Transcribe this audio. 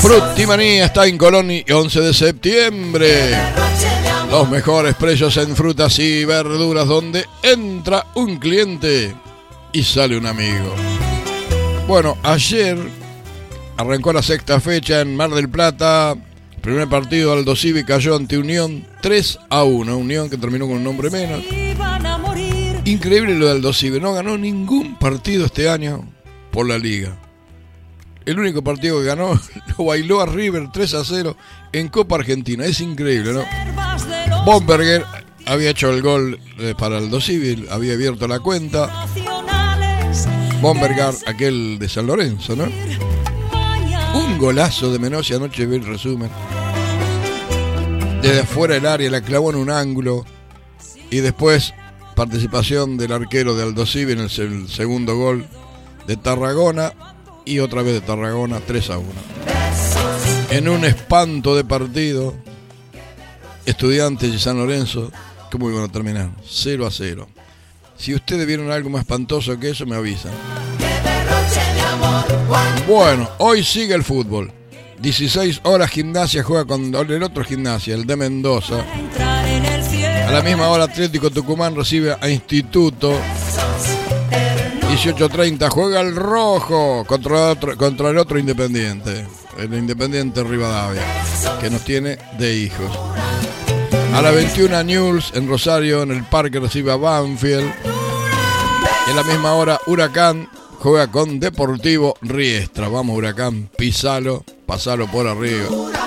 Frutimanía está en Colón y 11 de septiembre. Los mejores precios en frutas y verduras, donde entra un cliente y sale un amigo. Bueno, ayer arrancó la sexta fecha en Mar del Plata. Primer partido, Aldo Civi cayó ante Unión 3-1. Unión que terminó con un hombre menos. Increíble lo de Aldo Civi. No ganó ningún partido este año por la liga. El único partido que ganó lo bailó a River 3-0 en Copa Argentina. Es increíble, ¿no? Bomberger había hecho el gol para Aldo Civi, había abierto la cuenta. Bomberger, aquel de San Lorenzo, ¿no? Un golazo de Menossi, anoche vi el resumen. Desde afuera del área la clavó en un ángulo. Y después participación del arquero de Aldo Civi en el segundo gol de Tarragona. Y otra vez de Tarragona, 3-1. En un espanto de partido, Estudiantes y San Lorenzo, ¿cómo iban a terminar? 0-0. Si ustedes vieron algo más espantoso que eso, me avisan. Bueno, hoy sigue el fútbol. 16 horas Gimnasia juega con el otro Gimnasia, el de Mendoza. A la misma hora Atlético Tucumán recibe a Instituto. 18:30 juega el Rojo contra el otro Independiente, el Independiente Rivadavia, que nos tiene de hijos. A las 21 Newell's en Rosario, en el Parque, recibe a Banfield. Y en la misma hora Huracán juega con Deportivo Riestra. Vamos Huracán, pisalo, pasalo por arriba.